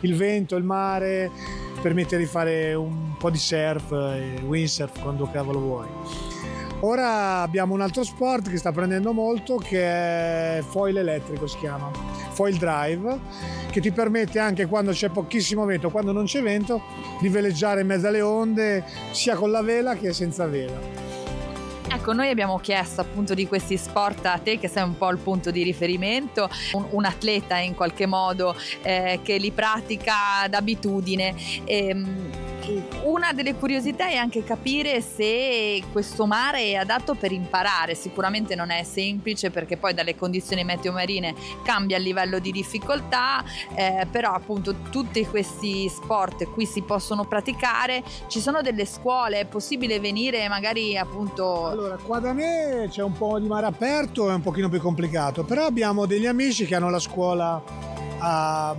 il vento, il mare, permette di fare un po' di surf e windsurf quando cavolo vuoi. Ora abbiamo un altro sport che sta prendendo molto, che è foil elettrico, si chiama foil drive, che ti permette anche quando c'è pochissimo vento, quando non c'è vento, di veleggiare in mezzo alle onde sia con la vela che senza vela. Ecco, noi abbiamo chiesto appunto di questi sport a te, che sei un po' il punto di riferimento, un atleta in qualche modo che li pratica d'abitudine. Una delle curiosità è anche capire se questo mare è adatto per imparare. Sicuramente non è semplice, perché poi dalle condizioni meteo marine cambia il livello di difficoltà, però appunto tutti questi sport qui si possono praticare. Ci sono delle scuole, è possibile venire magari appunto... Allora, qua da me c'è un po' di mare aperto, è un pochino più complicato, però abbiamo degli amici che hanno la scuola a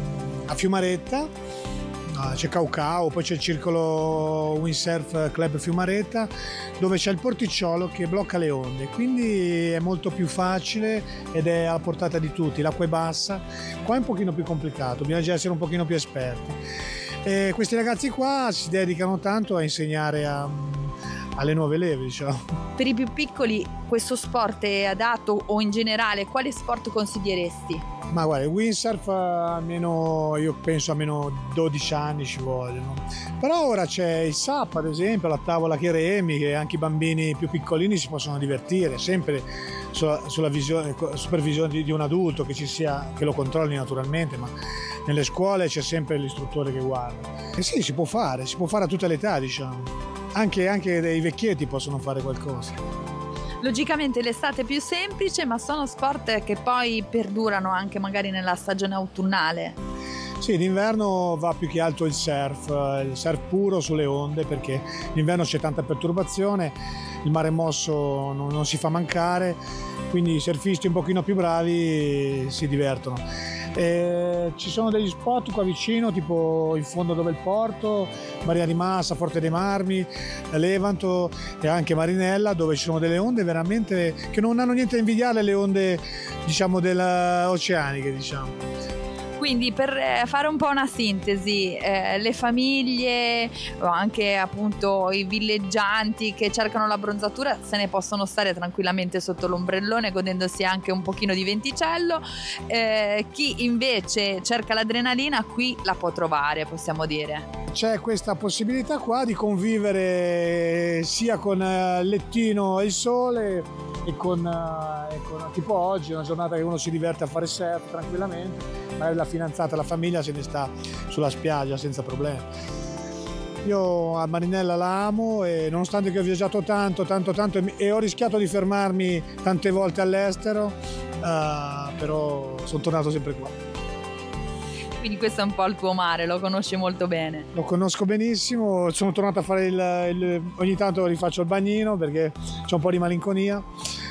Fiumaretta. C'è Caucao, poi c'è il circolo Windsurf Club Fiumaretta, dove c'è il porticciolo che blocca le onde, quindi è molto più facile ed è alla portata di tutti. L'acqua è bassa, qua è un pochino più complicato, bisogna già essere un pochino più esperti. E questi ragazzi qua si dedicano tanto a insegnare alle nuove leve, diciamo. Per i più piccoli questo sport è adatto, o in generale quale sport consiglieresti? Ma guarda, il windsurf almeno, io penso almeno 12 anni ci vogliono. Però ora c'è il SUP, ad esempio, la tavola che remi, che anche i bambini più piccolini si possono divertire, sempre sulla supervisione di un adulto che ci sia, che lo controlli naturalmente, ma nelle scuole c'è sempre l'istruttore che guarda. E sì, si può fare a tutte le età, diciamo. Anche dei vecchietti possono fare qualcosa. Logicamente l'estate è più semplice, ma sono sport che poi perdurano anche magari nella stagione autunnale. Sì, d'inverno va più che altro il surf puro sulle onde, perché d'inverno c'è tanta perturbazione, il mare mosso non si fa mancare, quindi i surfisti un pochino più bravi si divertono. Ci sono degli spot qua vicino, tipo in fondo dove è il porto, Maria di Massa, Forte dei Marmi, Levanto e anche Marinella, dove ci sono delle onde veramente che non hanno niente da invidiare le onde, diciamo, oceaniche, diciamo. Quindi, per fare un po' una sintesi, le famiglie o anche appunto i villeggianti che cercano la bronzatura se ne possono stare tranquillamente sotto l'ombrellone, godendosi anche un pochino di venticello. Chi invece cerca l'adrenalina qui la può trovare, possiamo dire. C'è questa possibilità qua di convivere sia con il lettino e il sole e con tipo oggi, una giornata che uno si diverte a fare surf tranquillamente, magari la fidanzata, la famiglia se ne sta sulla spiaggia senza problemi. Io a Marinella la amo, e nonostante che ho viaggiato tanto e ho rischiato di fermarmi tante volte all'estero, però sono tornato sempre qua. Quindi questo è un po' il tuo mare, lo conosci molto bene. Lo conosco benissimo, sono tornato a fare ogni tanto rifaccio il bagnino perché c'è un po' di malinconia.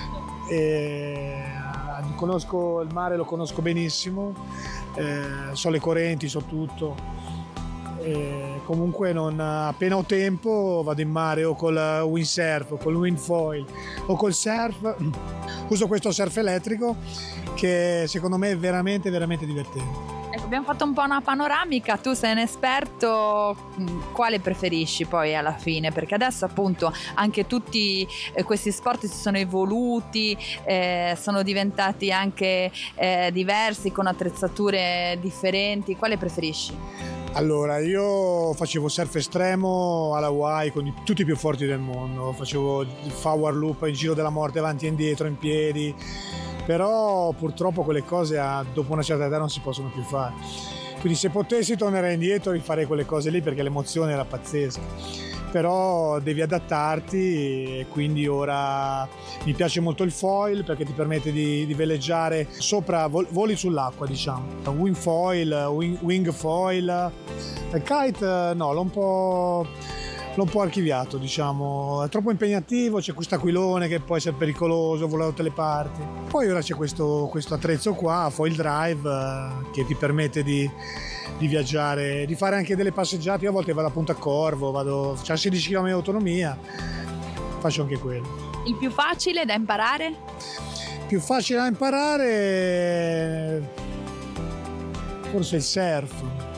Conosco il mare, lo conosco benissimo, so le correnti, so tutto. Comunque appena ho tempo vado in mare o col windsurf o col windfoil o col surf. Uso questo surf elettrico che secondo me è veramente divertente. Ecco, abbiamo fatto un po' una panoramica, tu sei un esperto, quale preferisci poi alla fine? Perché adesso appunto anche tutti questi sport si sono evoluti, sono diventati anche diversi, con attrezzature differenti, quale preferisci? Allora, io facevo surf estremo alla Hawaii con tutti i più forti del mondo, facevo il power loop, il giro della morte avanti e indietro in piedi, però purtroppo quelle cose dopo una certa età non si possono più fare. Quindi se potessi tornerei indietro e rifarei quelle cose lì perché l'emozione era pazzesca. Però devi adattarti, e quindi ora mi piace molto il foil perché ti permette di veleggiare sopra, voli sull'acqua, diciamo. Wing foil, wing foil. Il kite no, l'ho un po' archiviato, diciamo, è troppo impegnativo, c'è questo aquilone che può essere pericoloso, vola da tutte le parti. Poi ora c'è questo attrezzo qua, foil drive, che ti permette di viaggiare, di fare anche delle passeggiate. Io a volte vado a Punta Corvo, c'ha 16 km di autonomia, faccio anche quello. Il più facile da imparare? Più facile da imparare forse il surf.